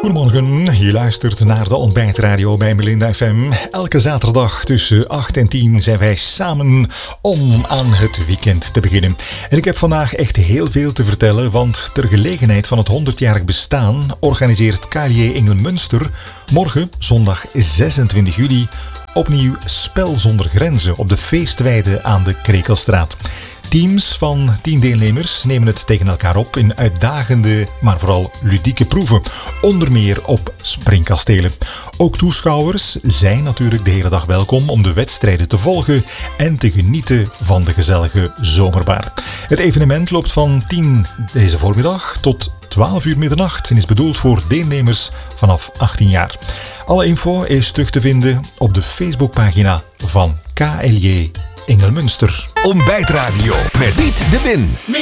Goedemorgen, je luistert naar de ontbijtradio bij Melinda FM. Elke zaterdag tussen 8 en 10 zijn wij samen om aan het weekend te beginnen. En ik heb vandaag echt heel veel te vertellen, want ter gelegenheid van het 100-jarig bestaan organiseert KLJ Engelmünster morgen, zondag 26 juli, opnieuw Spel zonder Grenzen op de feestweide aan de Krekelstraat. Teams van 10 deelnemers nemen het tegen elkaar op in uitdagende, maar vooral ludieke proeven. Onder meer op springkastelen. Ook toeschouwers zijn natuurlijk de hele dag welkom om de wedstrijden te volgen en te genieten van de gezellige zomerbaar. Het evenement loopt van 10 deze voormiddag tot 12 uur middernacht en is bedoeld voor deelnemers vanaf 18 jaar. Alle info is terug te vinden op de Facebookpagina van KLJ Engelmünster. Ontbijtradio met Piet de Win.